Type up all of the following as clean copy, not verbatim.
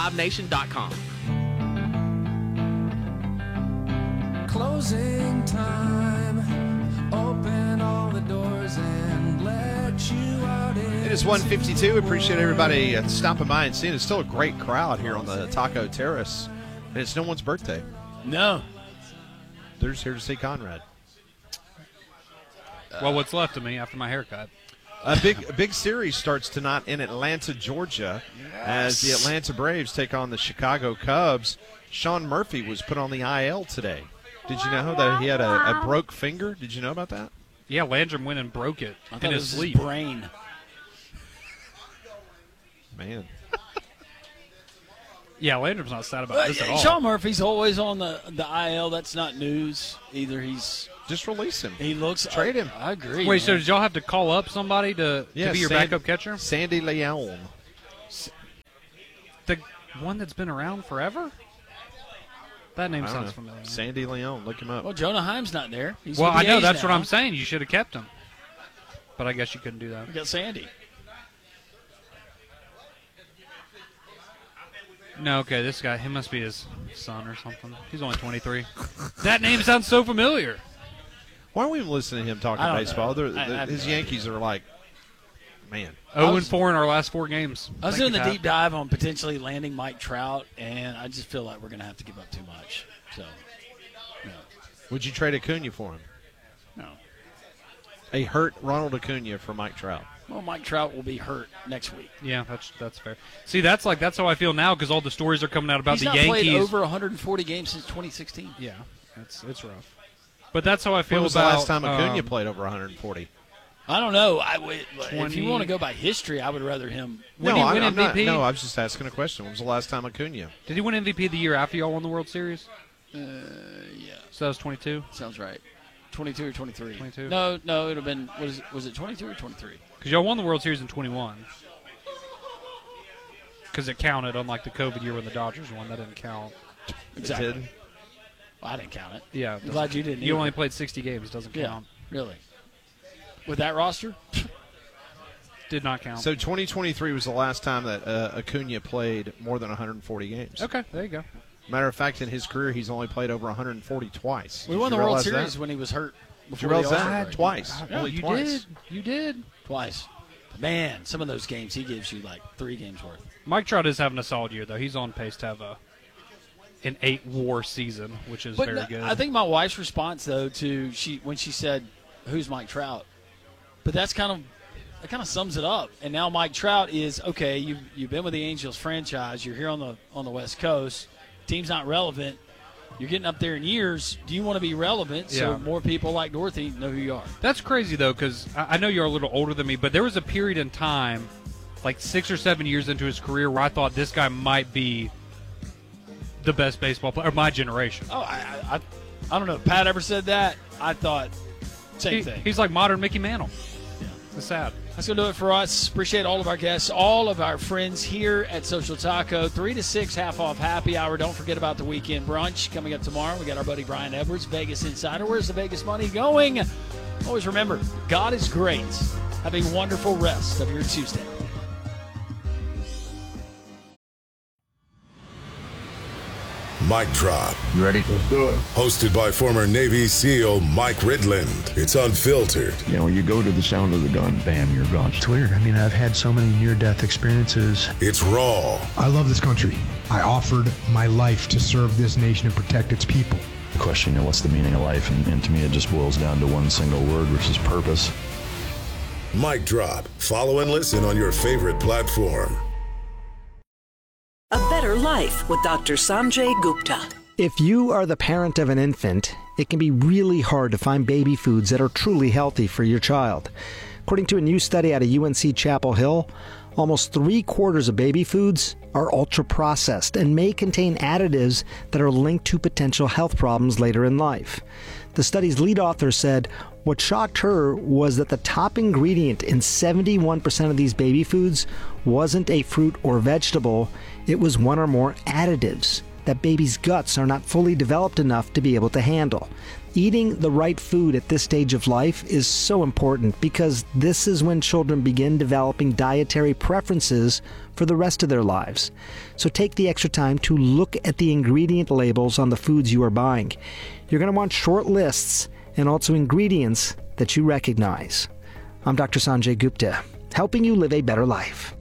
LiveNation.com. Closing time. Open all the doors and let you out in. It is 1:52. Appreciate everybody stopping by and seeing. It's still a great crowd here on the Taco Terrace. And it's no one's birthday. No. They're just here to see Conrad. Well, what's left of me after my haircut? A big series starts tonight in Atlanta, Georgia, as the Atlanta Braves take on the Chicago Cubs. Sean Murphy was put on the IL today. Did you know that he had a broke finger? Did you know about that? Yeah, Landrum went and broke it in his sleep. His brain. Man. Yeah, Landrum's not sad about this at all. Sean Murphy's always on the IL. That's not news either. He's just release him. He looks trade him. I agree. Wait, so did y'all have to call up somebody to be your backup catcher? Sandy Leon. The one that's been around forever? That name sounds familiar. Sandy Leon, look him up. Well, Jonah Heim's not there. He's well, I know A's that's now. what I'm saying. You should have kept him, but I guess you couldn't do that. We got Sandy. No, okay, this guy, he must be his son or something. He's only 23. That name sounds so familiar. Why aren't we even listening to him talking baseball? His Yankees are like, man. 0-4 in our last 4 games. I was doing the deep dive on potentially landing Mike Trout, and I just feel like we're going to have to give up too much. So, no. Would you trade Acuna for him? No. A hurt Ronald Acuna for Mike Trout. Well, Mike Trout will be hurt next week. Yeah, that's fair. See, that's how I feel now because all the stories are coming out about He's the not Yankees. played over 140 games since 2016. Yeah, it's rough. But that's how I feel when was about the last time Acuna played over 140? I don't know. If you want to go by history, I would rather him. Did he win MVP? No, I was just asking a question. When was the last time Acuna? Did he win MVP the year after y'all won the World Series? Yeah. So that was 22? Sounds right. 22 or 23. 22? No, it would have been, was it 22 or 23? Because y'all won the World Series in 21. Because it counted, unlike the COVID year when the Dodgers won. That didn't count. Exactly. It did? Well, I didn't count it. Yeah. I'm glad you didn't. You only played 60 games. Doesn't count. Really? With that roster? Did not count. So 2023 was the last time that Acuna played more than 140 games. Okay, there you go. Matter of fact, in his career, he's only played over 140 twice. We won the World Series when he was hurt. Did you realize that? Twice. Yeah, only twice. You did. Twice. Man, some of those games, he gives you like 3 games worth. Mike Trout is having a solid year, though. He's on pace to have an 8-WAR season, which is very good. I think my wife's response, though, to when she said, "Who's Mike Trout?" But that kind of sums it up. And now Mike Trout is okay. You've been with the Angels franchise. You're here on the West Coast. Team's not relevant. You're getting up there in years. Do you want to be relevant so more people like Dorothy know who you are? That's crazy, though, because I know you're a little older than me, but there was a period in time, like 6 or 7 years into his career, where I thought this guy might be the best baseball player of my generation. Oh, I don't know if Pat ever said that. I thought same thing. He's like modern Mickey Mantle. Yeah. It's sad. That's going to do it for us. Appreciate all of our guests, all of our friends here at Social Taco. 3 to 6, half-off happy hour. Don't forget about the weekend brunch coming up tomorrow. We got our buddy Brian Edwards, Vegas Insider. Where's the Vegas money going? Always remember, God is great. Have a wonderful rest of your Tuesday. Mic Drop. You ready? Let's do it. Hosted by former Navy SEAL Mike Ridland. It's unfiltered. You know, when you go to the sound of the gun, bam, you're gone. It's weird. I mean, I've had so many near-death experiences. It's raw. I love this country. I offered my life to serve this nation and protect its people. The question, what's the meaning of life? And to me, it just boils down to one single word, which is purpose. Mic Drop. Follow and listen on your favorite platform. A Better Life with Dr. Sanjay Gupta. If you are the parent of an infant, it can be really hard to find baby foods that are truly healthy for your child. According to a new study out of UNC Chapel Hill, almost 3/4 of baby foods are ultra-processed and may contain additives that are linked to potential health problems later in life. The study's lead author said what shocked her was that the top ingredient in 71% of these baby foods wasn't a fruit or vegetable, it was one or more additives that babies' guts are not fully developed enough to be able to handle. Eating the right food at this stage of life is so important because this is when children begin developing dietary preferences for the rest of their lives. So take the extra time to look at the ingredient labels on the foods you are buying. You're going to want short lists and also ingredients that you recognize. I'm Dr. Sanjay Gupta, helping you live a better life.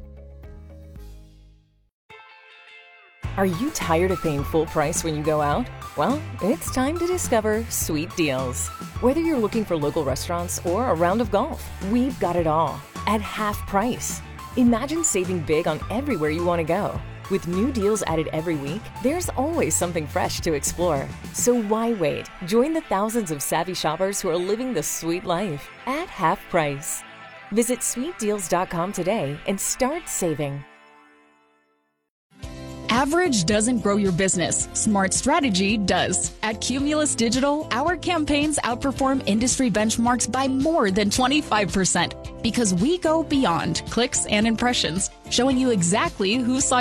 Are you tired of paying full price when you go out? Well, it's time to discover Sweet Deals. Whether you're looking for local restaurants or a round of golf, we've got it all at half price. Imagine saving big on everywhere you want to go. With new deals added every week, there's always something fresh to explore. So why wait? Join the thousands of savvy shoppers who are living the sweet life at half price. Visit sweetdeals.com today and start saving. Average doesn't grow your business. Smart strategy does. At Cumulus Digital, our campaigns outperform industry benchmarks by more than 25% because we go beyond clicks and impressions, showing you exactly who saw